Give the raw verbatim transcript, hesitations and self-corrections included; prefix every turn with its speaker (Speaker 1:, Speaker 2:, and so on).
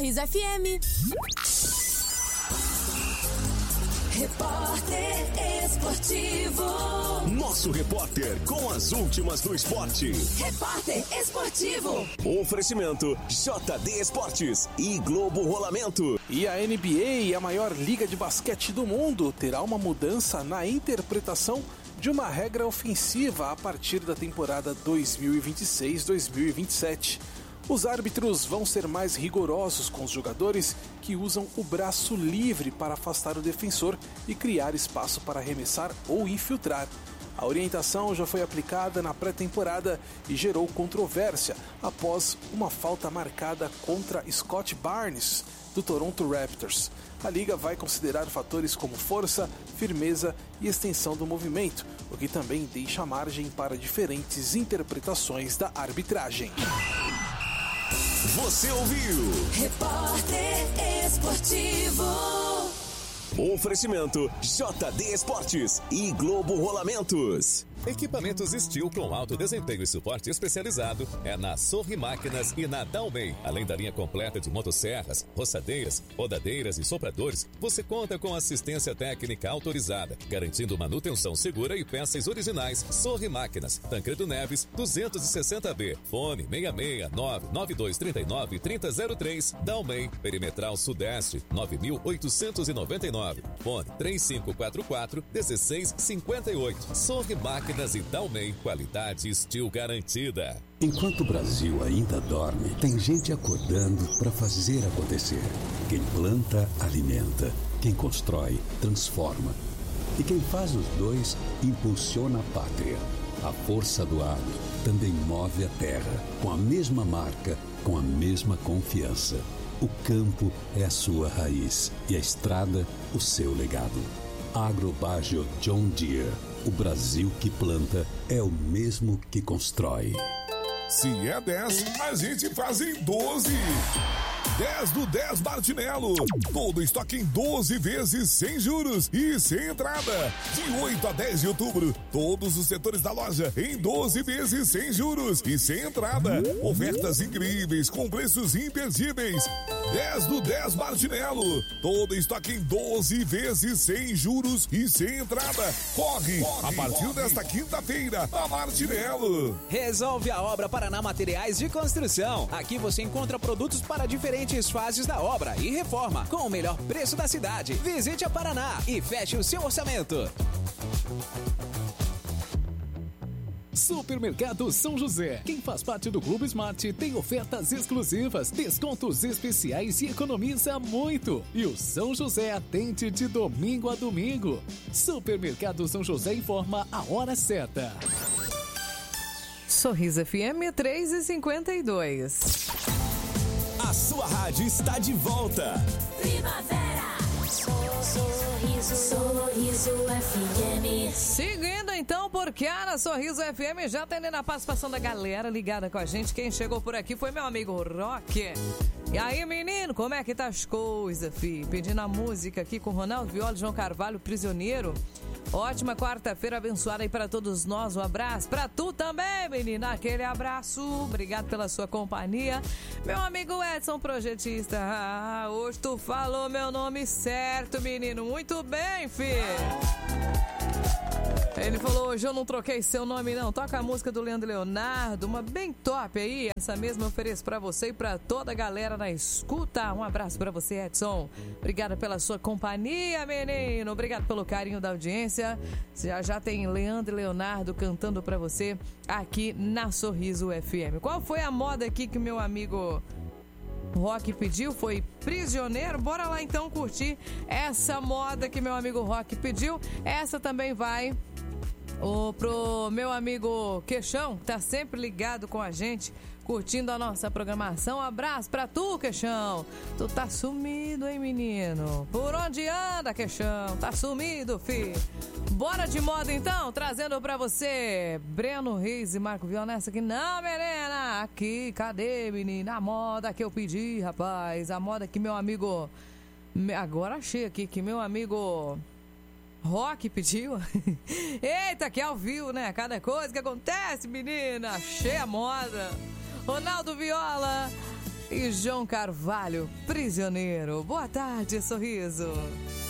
Speaker 1: Sorriso F M. Repórter Esportivo.
Speaker 2: Nosso repórter com as últimas do esporte.
Speaker 1: Repórter Esportivo.
Speaker 2: Oferecimento J D Esportes e Globo Rolamento.
Speaker 3: E a N B A, a maior liga de basquete do mundo, terá uma mudança na interpretação de uma regra ofensiva a partir da temporada dois mil e vinte e seis dois mil e vinte e sete. Os árbitros vão ser mais rigorosos com os jogadores que usam o braço livre para afastar o defensor e criar espaço para arremessar ou infiltrar. A orientação já foi aplicada na pré-temporada e gerou controvérsia após uma falta marcada contra Scott Barnes, do Toronto Raptors. A liga vai considerar fatores como força, firmeza e extensão do movimento, o que também deixa margem para diferentes interpretações da arbitragem.
Speaker 2: Você ouviu?
Speaker 1: Repórter Esportivo.
Speaker 2: Oferecimento J D Esportes e Globo Rolamentos.
Speaker 4: Equipamentos Steel com alto desempenho e suporte especializado é na Sorri Máquinas e na Dalmei. Além da linha completa de motosserras, roçadeiras, rodadeiras e sopradores, você conta com assistência técnica autorizada, garantindo manutenção segura e peças originais. Sorri Máquinas, Tancredo Neves, duzentos e sessenta B. Fone seis seis nove nove dois três nove três zero zero três. Dalmei, Perimetral Sudeste, nove mil oitocentos e noventa e nove. Fone três cinco quatro quatro um seis cinco oito. Sorri Máquinas e Dalmei, qualidade Steel garantida.
Speaker 5: Enquanto o Brasil ainda dorme, tem gente acordando para fazer acontecer. Quem planta, alimenta. Quem constrói, transforma. E quem faz os dois, impulsiona a pátria. A força do agro também move a terra, com a mesma marca, com a mesma confiança. O campo é a sua raiz e a estrada, o seu legado. Agrobágio John Deere. O Brasil que planta é o mesmo que constrói.
Speaker 6: Se é dez, a gente faz em doze. dez do dez Martinello. Todo estoque em doze vezes sem juros e sem entrada. De oito a dez de outubro, todos os setores da loja em doze vezes sem juros e sem entrada. Ofertas incríveis com preços imperdíveis. dez do dez Martinello. Todo estoque em doze vezes sem juros e sem entrada. Corre, corre a partir corre. desta quinta-feira, a Martinello.
Speaker 7: Resolve a obra Paraná Materiais de Construção. Aqui você encontra produtos para diferentes fases da obra e reforma, com o melhor preço da cidade. Visite a Paraná e feche o seu orçamento.
Speaker 8: Supermercado São José. Quem faz parte do Clube Smart tem ofertas exclusivas, descontos especiais e economiza muito. E o São José atende de domingo a domingo. Supermercado São José informa a hora certa.
Speaker 9: Sorriso F M três e cinquenta e dois.
Speaker 2: A sua rádio está de volta.
Speaker 1: Primavera. Sorriso, Sorriso F M.
Speaker 9: Seguindo então, porque a Sorriso F M já atendendo a participação da galera ligada com a gente. Quem chegou por aqui foi meu amigo Rock. E aí, menino, como é que tá as coisas, fi? Pedindo a música aqui com Ronaldo Viola e João Carvalho, Prisioneiro. Ótima quarta-feira abençoada aí para todos nós. Um abraço para tu também, menina. Aquele abraço. Obrigado pela sua companhia. Meu amigo Edson, projetista. Ah, hoje tu falou meu nome certo, menino. Muito bem, filho. Ele falou, hoje eu não troquei seu nome não. Toca a música do Leandro Leonardo, uma bem top aí. Essa mesma eu ofereço pra você e pra toda a galera na escuta. Um abraço pra você, Edson. Obrigada pela sua companhia, menino. Obrigado pelo carinho da audiência. Já já tem Leandro Leonardo cantando pra você aqui na Sorriso F M. Qual foi a moda aqui que meu amigo Rock pediu? Foi Prisioneiro. Bora lá então curtir essa moda que meu amigo Rock pediu. Essa também vai o, pro meu amigo Queixão, que tá sempre ligado com a gente, curtindo a nossa programação. Um abraço pra tu, Queixão. Tu tá sumido, hein, menino? Por onde anda, Queixão? Tá sumido, filho. Bora de moda, então, trazendo pra você Breno Reis e Marco Viola nessa aqui. Não, menina, aqui, cadê, menina? A moda que eu pedi, rapaz. A moda que meu amigo... Agora achei aqui que meu amigo... Rock pediu. Eita, que ao vivo, né? Cada coisa que acontece, menina. Achei a moda. Ronaldo Viola e E João Carvalho, Prisioneiro. Boa tarde, Sorriso.